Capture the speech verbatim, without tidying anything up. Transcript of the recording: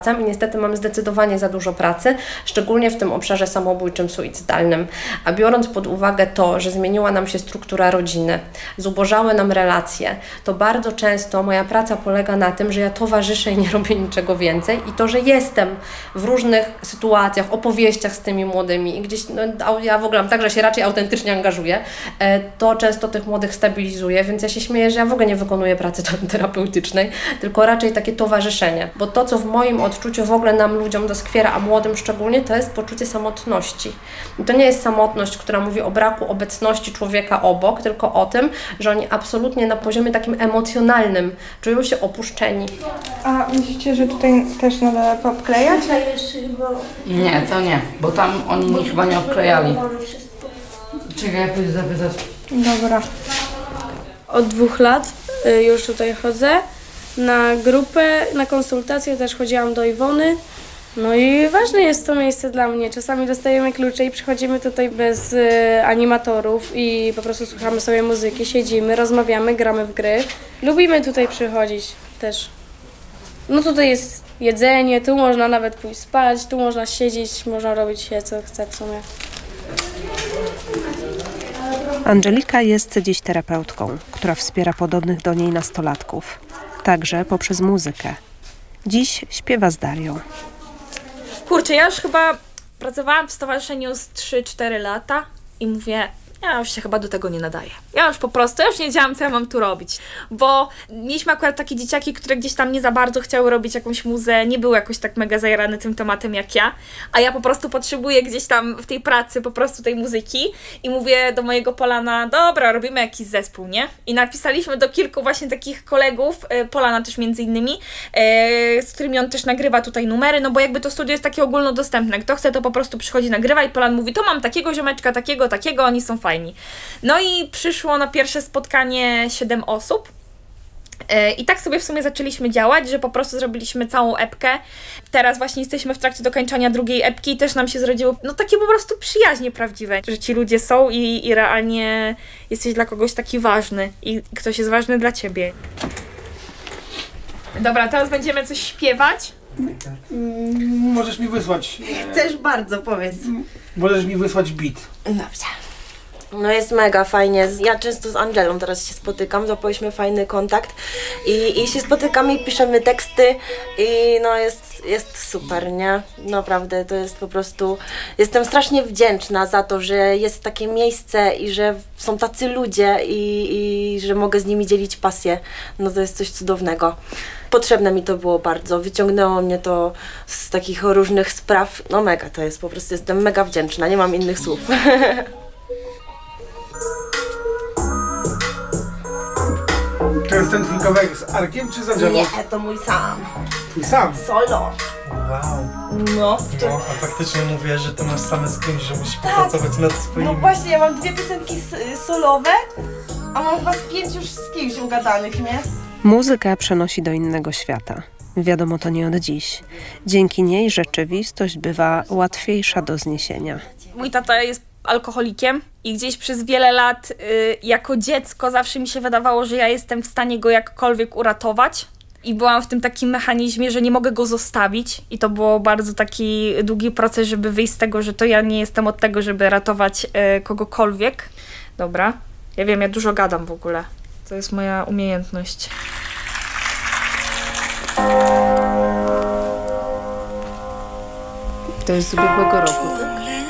I niestety mamy zdecydowanie za dużo pracy, szczególnie w tym obszarze samobójczym, suicydalnym. A biorąc pod uwagę to, że zmieniła nam się struktura rodziny, zubożały nam relacje, to bardzo często moja praca polega na tym, że ja towarzyszę i nie robię niczego więcej i to, że jestem w różnych sytuacjach, opowieściach z tymi młodymi i gdzieś, no, ja w ogóle także się raczej autentycznie angażuję, to często tych młodych stabilizuje, więc ja się śmieję, że ja w ogóle nie wykonuję pracy terapeutycznej, tylko raczej takie towarzyszenie, bo to, co w moim odczuciu w ogóle nam ludziom doskwiera, a młodym szczególnie, to jest poczucie samotności. I to nie jest samotność, która mówi o braku obecności człowieka obok, tylko o tym, że oni absolutnie na poziomie takim emocjonalnym czują się opuszczeni. A myślicie, że tutaj też nada poobklejać? Nie, to nie, bo tam oni bo chyba nie obklejali. Czekaj, ja pójdę zapytać. Dobra. Od dwóch lat y, już tutaj chodzę. Na grupę, na konsultacje też chodziłam do Iwony. No i ważne jest to miejsce dla mnie. Czasami dostajemy klucze i przychodzimy tutaj bez y, animatorów i po prostu słuchamy sobie muzyki, siedzimy, rozmawiamy, gramy w gry. Lubimy tutaj przychodzić też. No tutaj jest jedzenie, tu można nawet pójść spać, tu można siedzieć, można robić się co chce w sumie. Angelika jest dziś terapeutką, która wspiera podobnych do niej nastolatków, także poprzez muzykę. Dziś śpiewa z Darią. Kurczę, ja już chyba pracowałam w stowarzyszeniu z trzy cztery lata i mówię, ja już się chyba do tego nie nadaję. Ja już po prostu, ja już nie wiedziałam, co ja mam tu robić. Bo mieliśmy akurat takie dzieciaki, które gdzieś tam nie za bardzo chciały robić jakąś muzę, nie były jakoś tak mega zajarane tym tematem jak ja, a ja po prostu potrzebuję gdzieś tam w tej pracy po prostu tej muzyki i mówię do mojego Polana, dobra, robimy jakiś zespół, nie? I napisaliśmy do kilku właśnie takich kolegów, Polana też między innymi, z którymi on też nagrywa tutaj numery, no bo jakby to studio jest takie ogólnodostępne, kto chce to po prostu przychodzi, nagrywa i Polan mówi, to mam takiego ziomeczka, takiego, takiego, oni są fajni. No i przyszło na pierwsze spotkanie siedem osób i tak sobie w sumie zaczęliśmy działać, że po prostu zrobiliśmy całą epkę. Teraz właśnie jesteśmy w trakcie dokończania drugiej epki i też nam się zrodziło no takie po prostu przyjaźnie prawdziwe, że ci ludzie są i, i realnie jesteś dla kogoś taki ważny i ktoś jest ważny dla ciebie. Dobra, teraz będziemy coś śpiewać. Mm, możesz mi wysłać... Chcesz bardzo, powiedz. Możesz mi wysłać beat. Dobrze. No jest mega fajnie. Ja często z Angelą teraz się spotykam, złapaliśmy fajny kontakt i, i się spotykamy i piszemy teksty i no jest, jest super, nie? Naprawdę to jest po prostu... Jestem strasznie wdzięczna za to, że jest takie miejsce i że są tacy ludzie i, i że mogę z nimi dzielić pasję. No to jest coś cudownego. Potrzebne mi to było bardzo, wyciągnęło mnie to z takich różnych spraw. No mega to jest, po prostu jestem mega wdzięczna, nie mam innych słów. To jest ten twój kawałek z Arkiem czy za drzewo? Nie, to mój sam. Twój sam? Solo. Wow. No. No, a faktycznie mówię, że ty masz same z kimś, że musisz tak popracować nad swoimi... No właśnie, ja mam dwie piosenki solowe, a mam chyba z pięć już z kimś ugadanych, nie? Muzyka przenosi do innego świata. Wiadomo to nie od dziś. Dzięki niej rzeczywistość bywa łatwiejsza do zniesienia. Mój tata jest alkoholikiem i gdzieś przez wiele lat y, jako dziecko zawsze mi się wydawało, że ja jestem w stanie go jakkolwiek uratować. I byłam w tym takim mechanizmie, że nie mogę go zostawić i to było bardzo taki długi proces, żeby wyjść z tego, że to ja nie jestem od tego, żeby ratować y, kogokolwiek. Dobra, ja wiem, ja dużo gadam w ogóle. To jest moja umiejętność. To jest z ubiegłego roku, tak?